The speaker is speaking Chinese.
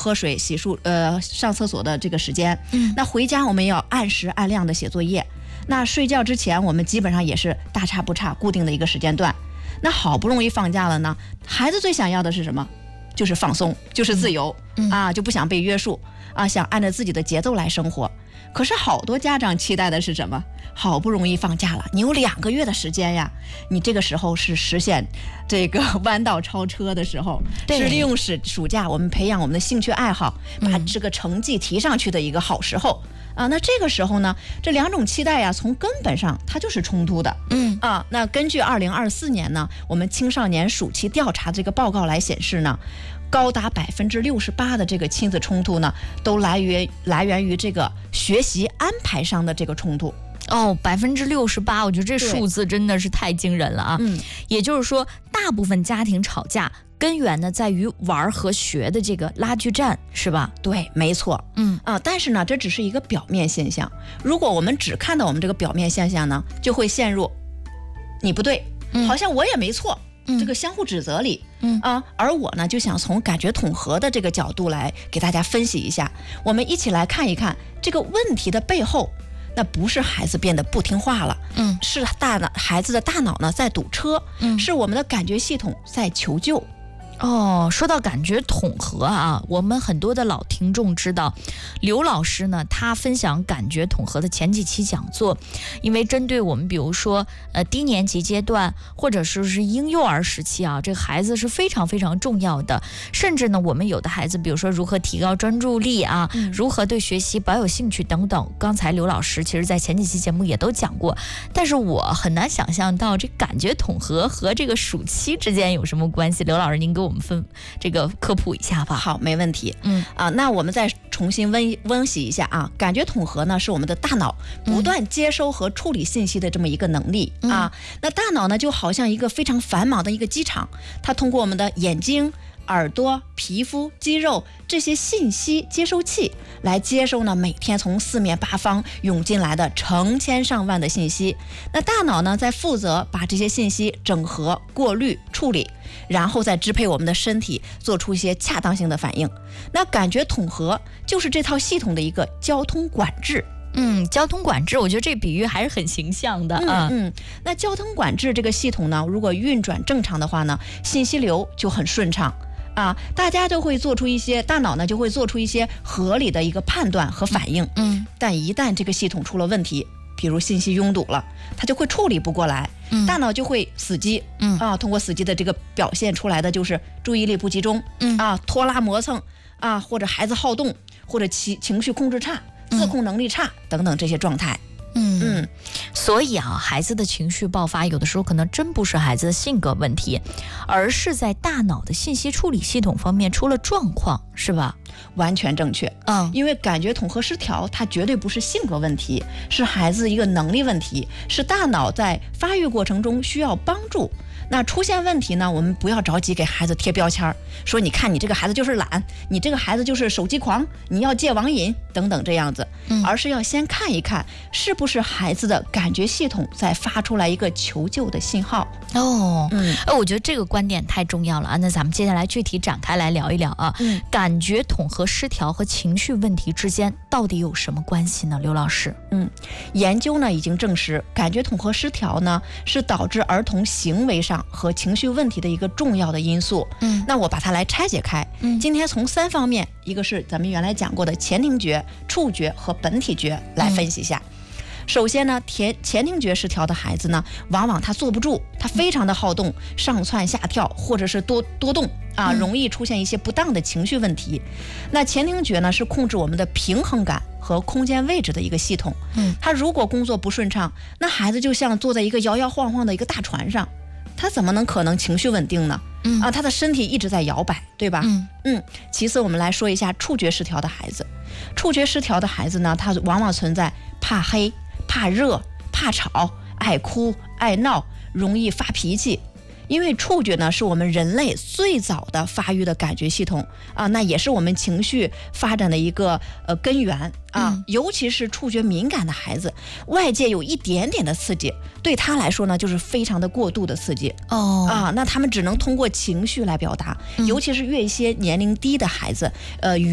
喝水、洗漱、上厕所的这个时间。那回家我们要按时按量的写作业。那睡觉之前我们基本上也是大差不差固定的一个时间段。那好不容易放假了呢，孩子最想要的是什么？就是放松，就是自由就不想被约束想按照自己的节奏来生活。可是好多家长期待的是什么？好不容易放假了，你有2个月的时间呀，你这个时候是实现这个弯道超车的时候，是利用暑假我们培养我们的兴趣爱好，把这个成绩提上去的一个好时候那这个时候呢，这2种期待呀，从根本上它就是冲突的。那根据2024年呢，我们青少年暑期调查这个报告来显示呢，高达68%的这个亲子冲突呢，都来源于这个学习安排上的这个冲突。 68%，我觉得这数字真的是太惊人了啊！也就是说，大部分家庭吵架根源呢在于玩和学的这个拉锯战，是吧？ 对，没错。但是呢，这只是一个表面现象。如果我们只看到我们这个表面现象呢，就会陷入你不对，好像我也没错。这个相互指责里而我呢就想从感觉统合的这个角度来给大家分析一下，我们一起来看一看这个问题的背后，那不是孩子变得不听话了，是孩子的大脑呢在堵车，是我们的感觉系统在求救。 说到感觉统合我们很多的老听众知道，刘老师呢，他分享感觉统合的前几期讲座，因为针对我们比如说低年级阶段或者是婴幼儿时期这个孩子是非常非常重要的，甚至呢我们有的孩子比如说如何提高专注力如何对学习保有兴趣等等，刚才刘老师其实在前几期节目也都讲过，但是我很难想象到这感觉统合和这个暑期之间有什么关系。刘老师您给我们这个科普一下吧。 好，没问题。那我们再重新温习一下感觉统合呢是我们的大脑不断接收和处理信息的这么一个能力那大脑呢就好像一个非常繁忙的一个机场，它通过我们的眼睛、耳朵、皮肤、肌肉这些信息接收器来接收呢每天从4面8方涌进来的成千上万的信息。那大脑呢在负责把这些信息整合、过滤、处理，然后再支配我们的身体做出一些恰当性的反应。那感觉统合就是这套系统的一个交通管制。 交通管制，我觉得这比喻还是很形象的那交通管制这个系统呢，如果运转正常的话呢，信息流就很顺畅大家就会做出一些，大脑呢就会做出一些合理的一个判断和反应。但一旦这个系统出了问题，比如信息拥堵了，它就会处理不过来，大脑就会死机通过死机的这个表现出来的就是注意力不集中拖拉磨蹭或者孩子好动，或者情绪控制差、自控能力差等等这些状态。 所以孩子的情绪爆发有的时候可能真不是孩子的性格问题，而是在大脑的信息处理系统方面出了状况，是吧？ 完全正确。因为感觉统合失调它绝对不是性格问题，是孩子一个能力问题，是大脑在发育过程中需要帮助。那出现问题呢，我们不要着急给孩子贴标签，说你看你这个孩子就是懒，你这个孩子就是手机狂，你要戒网瘾等等这样子，而是要先看一看是不是孩子的感觉系统在发出来一个求救的信号。 我觉得这个观点太重要了那咱们接下来具体展开来聊一聊感觉统合失调和情绪问题之间到底有什么关系呢？刘老师。 研究呢已经证实，感觉统合失调呢是导致儿童行为上和情绪问题的一个重要的因素。那我把它来拆解开，今天从3方面，一个是咱们原来讲过的前庭觉、触觉和本体觉来分析一下。首先呢，前庭觉失调的孩子呢，往往他坐不住，他非常的好动，上蹿下跳，或者是多动容易出现一些不当的情绪问题。那前庭觉呢是控制我们的平衡感和空间位置的一个系统。他如果工作不顺畅，那孩子就像坐在一个摇摇晃晃的一个大船上，他怎么可能情绪稳定呢？他的身体一直在摇摆，对吧？其次我们来说一下触觉失调的孩子。触觉失调的孩子呢，他往往存在怕黑、怕热、怕吵、爱哭、爱闹，容易发脾气。因为触觉呢是我们人类最早的发育的感觉系统那也是我们情绪发展的一个根源尤其是触觉敏感的孩子，外界有一点点的刺激，对他来说呢就是非常的过度的刺激那他们只能通过情绪来表达，尤其是越一些年龄低的孩子